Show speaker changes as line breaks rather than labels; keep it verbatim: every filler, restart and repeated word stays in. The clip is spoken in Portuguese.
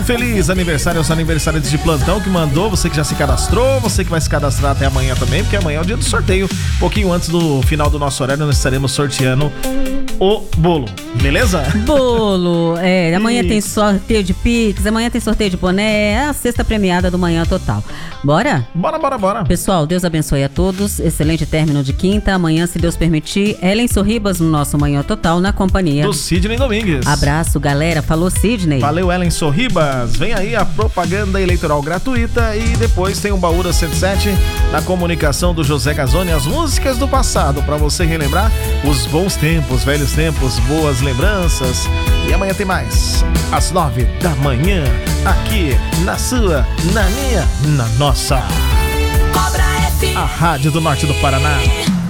Um feliz aniversário aos aniversariantes de plantão que mandou, você que já se cadastrou, você que vai se cadastrar até amanhã também, porque amanhã é o dia do sorteio. Um pouquinho antes do final do nosso horário, nós estaremos sorteando o bolo, beleza?
Bolo, é, amanhã tem sorteio de Pix, amanhã tem sorteio de boné, é a sexta premiada do Manhã Total. Bora?
Bora, bora, bora.
Pessoal, Deus abençoe a todos, excelente término de quinta, amanhã, se Deus permitir, Ellen Sorribas no nosso Manhã Total, na companhia
do Sidney Domingues.
Abraço, galera, falou Sidney.
Valeu, Ellen Sorribas. Vem aí a propaganda eleitoral gratuita e depois tem o Baú da cento e sete na comunicação do José Gazzoni, as músicas do passado, pra você relembrar os bons tempos, velhos tempos, boas lembranças. E amanhã tem mais, às nove da manhã, aqui na sua, na minha, na nossa
Cobra F M,
a Rádio do Norte do Paraná.